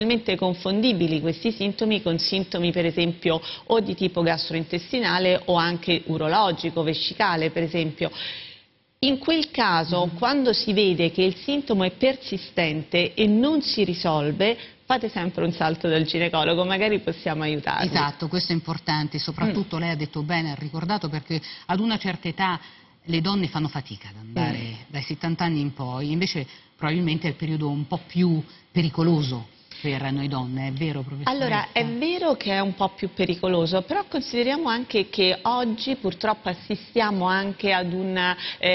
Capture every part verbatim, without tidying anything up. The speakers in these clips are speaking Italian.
confondibili questi sintomi con sintomi per esempio o di tipo gastrointestinale o anche urologico, vescicale per esempio. In quel caso, mm. quando si vede che il sintomo è persistente e non si risolve, fate sempre un salto dal ginecologo, magari possiamo aiutarvi. Esatto, questo è importante, soprattutto mm. lei ha detto bene, ha ricordato, perché ad una certa età le donne fanno fatica ad andare mm. dai settanta anni in poi, invece probabilmente è il periodo un po' più pericoloso per noi donne, è vero professoressa? Allora, è vero che è un po' più pericoloso, però consideriamo anche che oggi purtroppo assistiamo anche ad, una,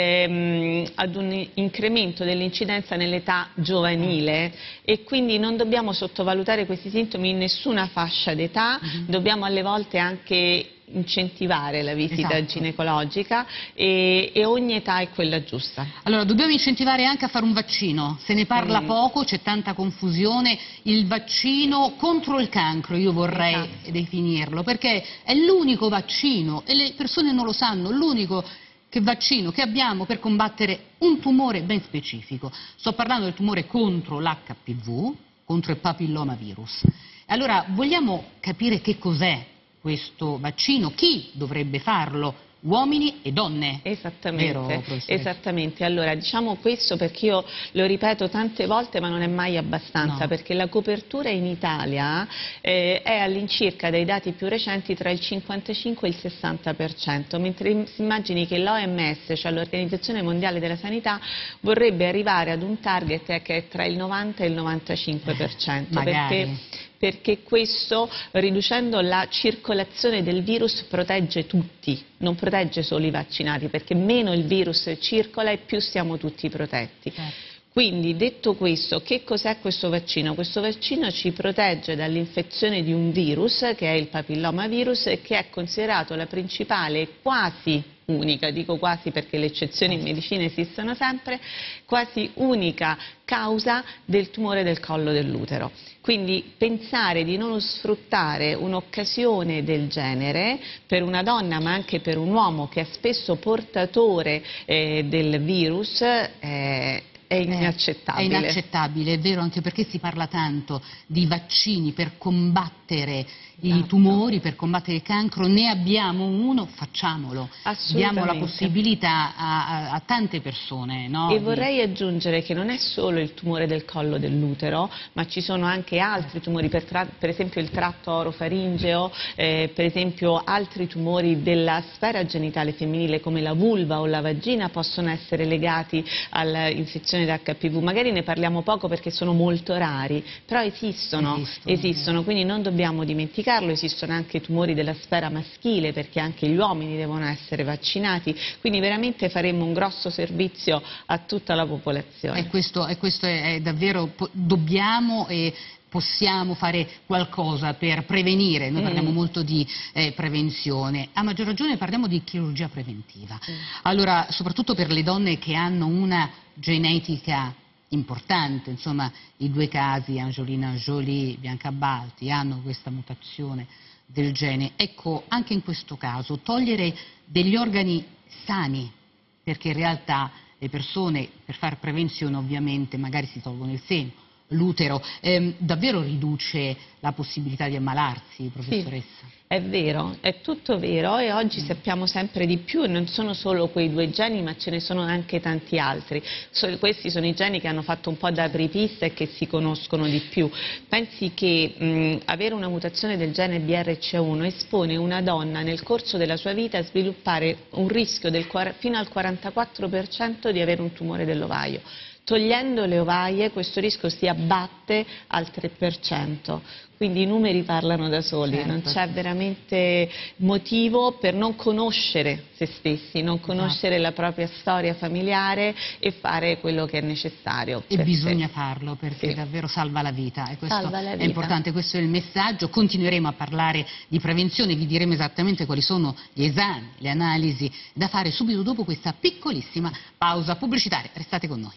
ehm, ad un incremento dell'incidenza nell'età giovanile e quindi non dobbiamo sottovalutare questi sintomi in nessuna fascia d'età, mm-hmm. dobbiamo alle volte anche incentivare la visita esatto. ginecologica e, e ogni età è quella giusta. Allora dobbiamo incentivare anche a fare un vaccino, se ne parla mm. poco, c'è tanta confusione, il vaccino contro il cancro io vorrei esatto. definirlo, perché è l'unico vaccino e le persone non lo sanno, l'unico che vaccino che abbiamo per combattere un tumore ben specifico. Sto parlando del tumore contro l'H P V, contro il papillomavirus. Allora vogliamo capire che cos'è questo vaccino, chi dovrebbe farlo, uomini e donne. Esattamente, vero, esattamente. Allora diciamo questo perché io lo ripeto tante volte ma non è mai abbastanza, no. perché la copertura in Italia eh, è all'incirca dai dati più recenti tra il cinquantacinque e il sessanta per cento, mentre si immagini che l'O M S, cioè l'Organizzazione Mondiale della Sanità, vorrebbe arrivare ad un target che è tra il novanta e il novantacinque per cento. Eh, magari. Perché perché questo, riducendo la circolazione del virus, protegge tutti, non protegge solo i vaccinati, perché meno il virus circola e più siamo tutti protetti. Certo. Quindi, detto questo, che cos'è questo vaccino? Questo vaccino ci protegge dall'infezione di un virus, che è il papillomavirus, che è considerato la principale e quasi unica, dico quasi perché le eccezioni in medicina esistono sempre, quasi unica causa del tumore del collo dell'utero. Quindi pensare di non sfruttare un'occasione del genere per una donna ma anche per un uomo che è spesso portatore eh, del virus eh, è inaccettabile. È inaccettabile, è vero, anche perché si parla tanto di vaccini per combattere esatto. i tumori, per combattere il cancro, ne abbiamo uno, facciamolo. Diamo la possibilità a, a, a tante persone. No? E vorrei aggiungere che non è solo il tumore del collo dell'utero, ma ci sono anche altri tumori, per, per esempio il tratto orofaringeo, eh, per esempio altri tumori della sfera genitale femminile come la vulva o la vagina possono essere legati all'infezione da H P V. Magari ne parliamo poco perché sono molto rari, però esistono, esistono, esistono quindi non dobbiamo dimenticarlo. Esistono anche tumori della sfera maschile perché anche gli uomini devono essere vaccinati, quindi veramente faremmo un grosso servizio a tutta la popolazione. E questo, e questo è, è davvero, dobbiamo e possiamo fare qualcosa per prevenire, noi mm. parliamo molto di eh, prevenzione, a maggior ragione parliamo di chirurgia preventiva. Mm. Allora, soprattutto per le donne che hanno una genetica importante, insomma i due casi, Angelina Jolie, Bianca Balti, hanno questa mutazione del gene. Ecco, anche in questo caso, togliere degli organi sani, perché in realtà le persone per fare prevenzione ovviamente magari si tolgono il seno, l'utero, ehm, davvero riduce la possibilità di ammalarsi, professoressa? Sì, è vero, è tutto vero e oggi mm. sappiamo sempre di più, e non sono solo quei due geni ma ce ne sono anche tanti altri. So, questi sono i geni che hanno fatto un po' da apripista e che si conoscono di più. Pensi che mh, avere una mutazione del gene B R C A uno espone una donna nel corso della sua vita a sviluppare un rischio del, fino al quarantaquattro per cento di avere un tumore dell'ovaio. Togliendo le ovaie questo rischio si abbatte al tre per cento, quindi i numeri parlano da soli, certo. non c'è veramente motivo per non conoscere se stessi, non conoscere esatto. la propria storia familiare e fare quello che è necessario. E bisogna sé. farlo perché sì. davvero salva la vita e questo salva la vita. È importante, questo è il messaggio. Continueremo a parlare di prevenzione, vi diremo esattamente quali sono gli esami, le analisi da fare subito dopo questa piccolissima pausa pubblicitaria. Restate con noi.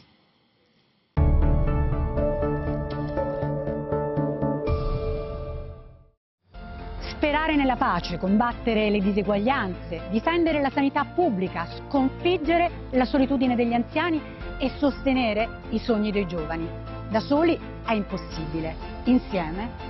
Sperare nella pace, combattere le diseguaglianze, difendere la sanità pubblica, sconfiggere la solitudine degli anziani e sostenere i sogni dei giovani. Da soli è impossibile, insieme